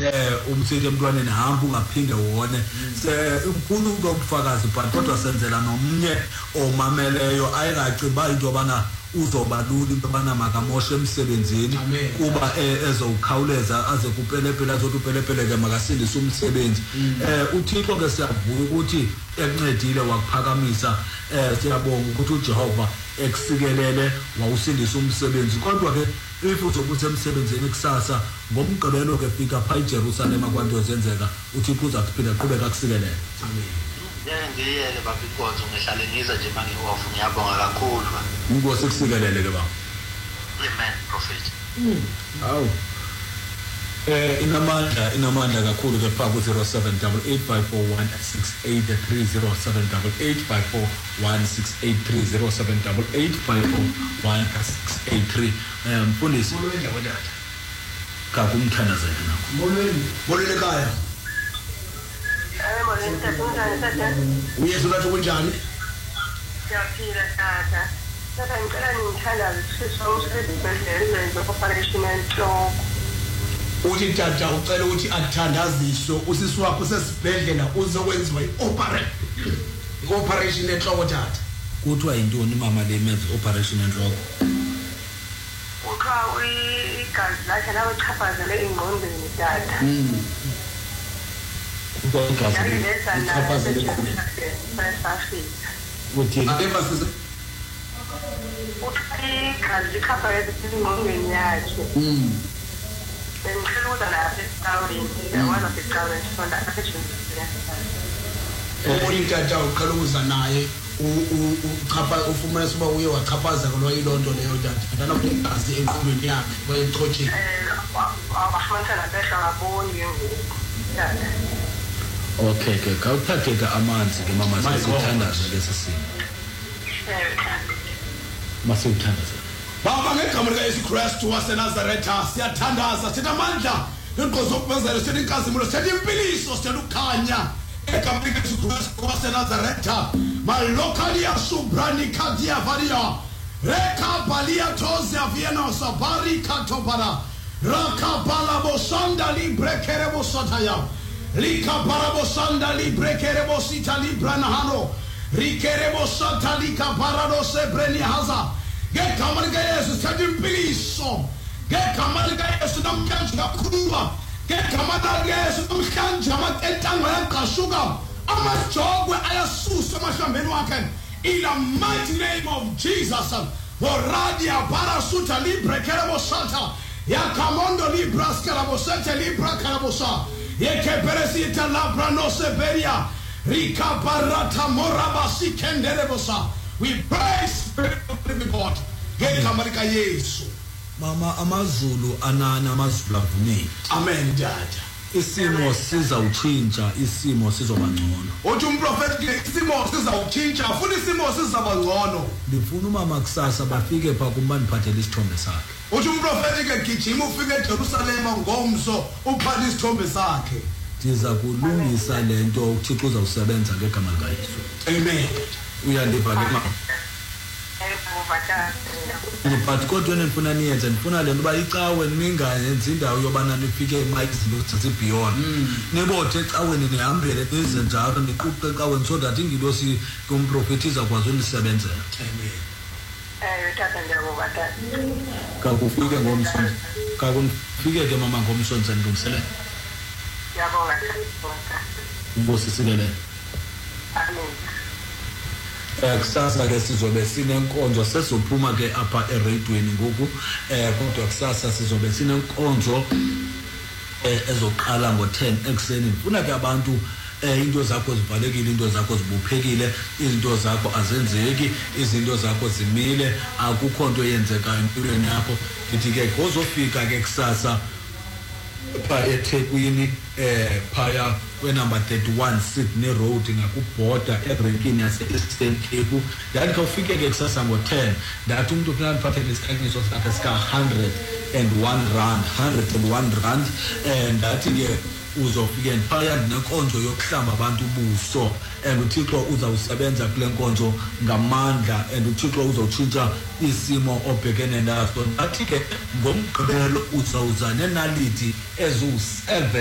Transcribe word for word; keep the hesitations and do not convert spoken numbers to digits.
eh umthetho emntwaneni hamba ungaphinde uwone ufuna ukubufakazi but kodwa senzela nomnye omameleyo ayikaciba into bana uzobalula into bana makamoshe emsebenzini kuba ezowukhawuleza aze kupelepele azothi upelepele ke makasindise umsebenzi eh uThixo ke siyavuka ukuthi encedile wakuphakamisa eh siyabonga ukuthi uJehova ekusikelele wawusindisa umsebenzi kodwa ke if uzobuthi emsebenzini kusasa ngomgqibelo ke fika pha eJerusalem kwanto zenzeka uThixo uzakuphinda aqhubeka akusikelele amen ngiyele babikonzo ngihlale ngiza nje manje ofu ngiyabonga kakhulu Ngikho sikusikelele ke ba amen prophet awu eh inamandla inamandla kakhulu ke pha ku zero seven eight eight five four one six eight three zero seven eight eight five four one six eight three zero seven eight eight five four one six eight three um mfundisi molweni wadada ka kumthandazela nakho molweni molweni ekhaya Eh molweni tatunjani tata uyesu lathi kunjani siyaphila tata tata ngicela ningithandaze sisho usebenzele izenzo operation enhloko uthi tata ucela ukuthi athandaziswe usisi wakho sesibhedlela uzokwenziwa ioperation ioperation enhloko tata kuthiwa yintoni mama le menze operation enhloko ukha igazi lakhe lawe chaphazele ingqondweni tata Chaphazele uthi akevasise uthi igazi chaphazele ingqondweni yakhe bengicela ukuthi lapha esitawini ngiyakwazi ukuthi icala sonda akhetshenzile uthi tata uqala ukuza naye uchapha ufumana soba uye wachaphaza kolwa ilonto leyo tata andana ukuthi igazi emqulweni yakhe bayechochini eh abahamba lapha ngaboni ngoku tata okay ke kawuthathe ke amanzi ke mama sisithandaza lesisimo masithandaza Baba ngegama lika Yesu Kristu waseNazaretha siyathandaza sithatha amandla inqozo okubenzela sithatha inkazimulo sithatha impiliso sithatha ukukhanya egama lika Yesu Kristu waseNazaretha malokalia subrani kadia varia reka balia tozia viena sabari katopara raka bala bosanda libre kerebo sataya lika parabo sanda libre kerebo sita librana hano rikerebo sata lika parado sebreni haza ngegama lika Yesu sithatha impiliso ngegama lika Yesu namhlanje kakhulu ngegama lika Yesu namhlanje amatentango yaqashuka amajogwe ayasuswa emahlambeni wakhe in the mighty name of Jesus Moradia parasuta libre kerebo sata yakamondo libra skarabo sete libra karabosa yekeperesita labra no severia rika parata morabasi kenderebosa. We praise Spirit of the living God. Ngegama lika Yesu. Mama amazulu anana amazulu avumile. Amen dad. Isimo sizawutshintsha isimo sizoba ngcono. Uthi umprofeti isimo sizawutshintsha futhi isimo sizaba ngcono. Ndifuna umama kusasa bafike pha kumba niphathele isithombe sakhe. Uthi umprofeti ke gijima ufike eJerusalem ngomso uphatha isithombe sakhe. Ndiza kulungisa lento uThixo uzawusebenza ngegama lika Yesu. Amen. Uyandiva ke mama. But kodwa nifuna niyenze nifuna lento ba icawe ningayenza indawo yobana nifike eMike Zilotha beyond nibothe ecaweni nihambele nize njalo niquqe ecaweni so that ingilosi komprofeti izakwazi unisebenzela. Amen. eh tata ngiyabonga tata Kakufike ngomsonto kakufike ke mama ngomsonto ndilungisele ngiyabonga tata Nkosi sikelele. amen Eh kusasa ke sizobe sinenkonzo sesophuma ke apha eradweni ngoku eh kodwa kusasa sizobe sinenkonzo eh ezoqala ngo ten ekseni ufuna ke abantu eh into zakho zivalekile into zakho zibuphekile izinto zakho azenzeki izinto zakho zimile akukho into yenzeka empilweni yakho ngithi ke ngozofika ke kusasa pha eThekwini eh phaya kwenumber thirty-one Sydney Road ngakubhoda erenkini yase Eastern Cape yathi kawufike ke kusasa ngo ten ndathi umuntu ufuna niphathele isikhanyiso sakhe sika one hundred one rand one hundred one rand and ndathi ke uzofike phaya nenkonzo yokuhlamba abantu ubuso and uThixo uzawusebenza kule nkonzo ngamandla and uThixo uzotshintsha isimo obhekene naso athi ke ngomgqibelo uzawuza nenaliti ezu seven